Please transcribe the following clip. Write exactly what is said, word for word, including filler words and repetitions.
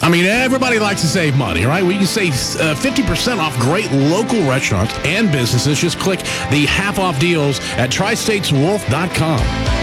I mean, everybody likes to save money, right? We can save uh, fifty percent off great local restaurants and businesses. Just click the half-off deals at tri states wolf dot com.